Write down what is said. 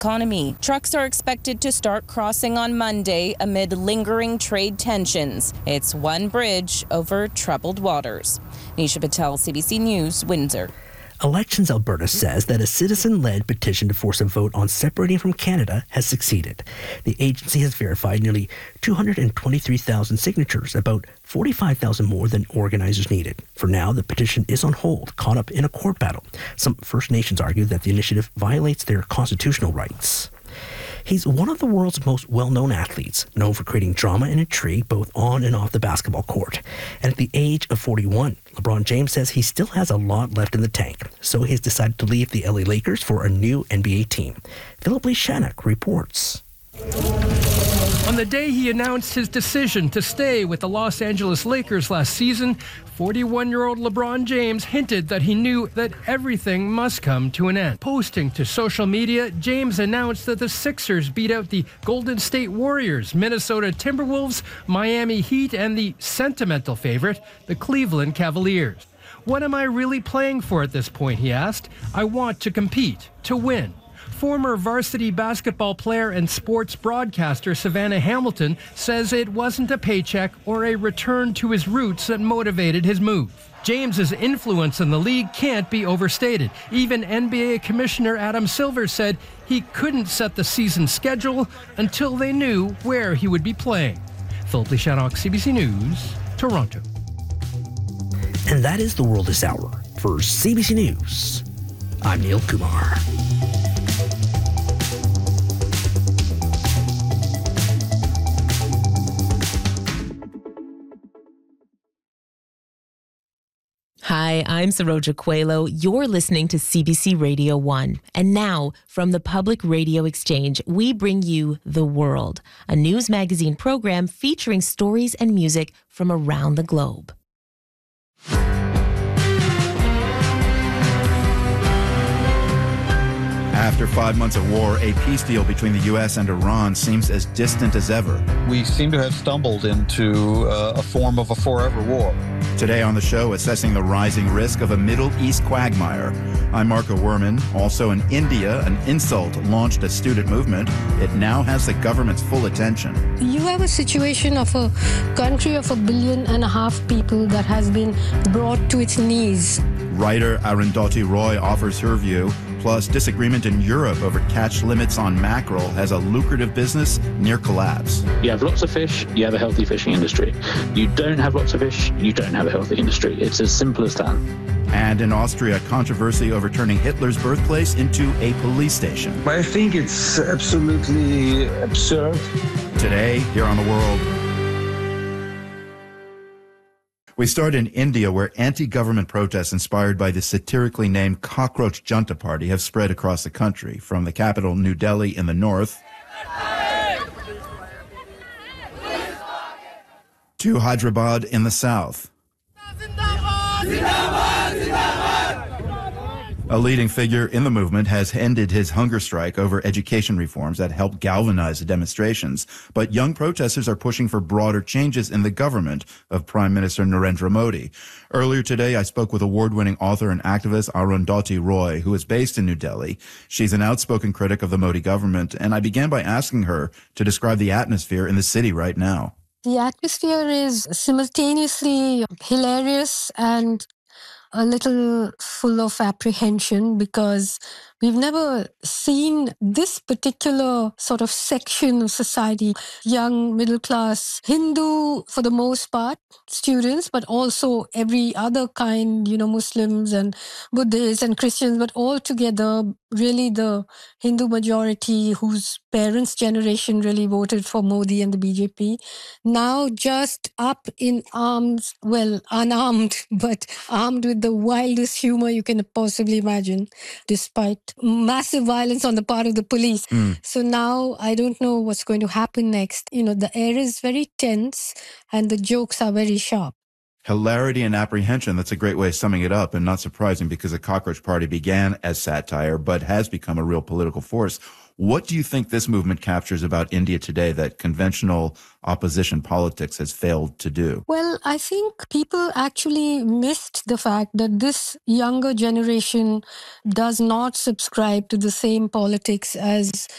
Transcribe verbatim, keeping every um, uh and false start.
economy. Trucks are expected to start crossing on Monday amid lingering trade tensions. It's one bridge over troubled waters. Nisha Patel, C B C News, Windsor. Elections Alberta says that a citizen-led petition to force a vote on separating from Canada has succeeded. The agency has verified nearly two hundred twenty-three thousand signatures, about forty-five thousand more than organizers needed. For now, the petition is on hold, caught up in a court battle. Some First Nations argue that the initiative violates their constitutional rights. He's one of the world's most well-known athletes, known for creating drama and intrigue both on and off the basketball court. And at the age of forty-one, LeBron James says he still has a lot left in the tank, so he's decided to leave the L A Lakers for a new N B A team. Philip Lee Shannock reports. On the day he announced his decision to stay with the Los Angeles Lakers last season, forty-one-year-old LeBron James hinted that he knew that everything must come to an end. Posting to social media, James announced that the Sixers beat out the Golden State Warriors, Minnesota Timberwolves, Miami Heat, and the sentimental favorite, the Cleveland Cavaliers. "What am I really playing for at this point?" he asked. "I want to compete, to win." Former varsity basketball player and sports broadcaster Savannah Hamilton says it wasn't a paycheck or a return to his roots that motivated his move. James's influence in the league can't be overstated. Even N B A Commissioner Adam Silver said he couldn't set the season schedule until they knew where he would be playing. Philip Lee Shannock, C B C News, Toronto. And that is the world this hour. For C B C News, I'm Neil Kumar. Hi, I'm Saroja Coelho. You're listening to C B C Radio one. And now, from the Public Radio Exchange, we bring you The World, a news magazine program featuring stories and music from around the globe. After five months of war, a peace deal between the U S and Iran seems as distant as ever. We seem to have stumbled into uh, a form of a forever war. Today on the show, assessing the rising risk of a Middle East quagmire. I'm Marco Werman. Also in India, an insult launched a student movement. It now has the government's full attention. You have a situation of a country of a billion and a half people that has been brought to its knees. Writer Arundhati Roy offers her view. Plus, disagreement in Europe over catch limits on mackerel has a lucrative business near collapse. You have lots of fish, you have a healthy fishing industry. You don't have lots of fish, you don't have a healthy industry. It's as simple as that. And in Austria, controversy over turning Hitler's birthplace into a police station. I think it's absolutely absurd. Today, here on The World. We start in India, where anti-government protests inspired by the satirically named Cockroach Junta Party have spread across the country, from the capital, New Delhi, in the north to Hyderabad in the south. A leading figure in the movement has ended his hunger strike over education reforms that helped galvanize the demonstrations. But young protesters are pushing for broader changes in the government of Prime Minister Narendra Modi. Earlier today, I spoke with award-winning author and activist Arundhati Roy, who is based in New Delhi. She's an outspoken critic of the Modi government, and I began by asking her to describe the atmosphere in the city right now. The atmosphere is simultaneously hilarious and a little full of apprehension, because we've never seen this particular sort of section of society, young, middle-class, Hindu for the most part, students, but also every other kind, you know, Muslims and Buddhists and Christians, but all together, really the Hindu majority whose parents' generation really voted for Modi and the B J P, now just up in arms, well, unarmed, but armed with the wildest humor you can possibly imagine, despite massive violence on the part of the police. Mm. So now I don't know what's going to happen next. You know, the air is very tense and the jokes are very sharp. Hilarity and apprehension, that's a great way of summing it up, and not surprising because the Cockroach Party began as satire but has become a real political force. What do you think this movement captures about India today that conventional opposition politics has failed to do? Well, I think people actually missed the fact that this younger generation does not subscribe to the same politics as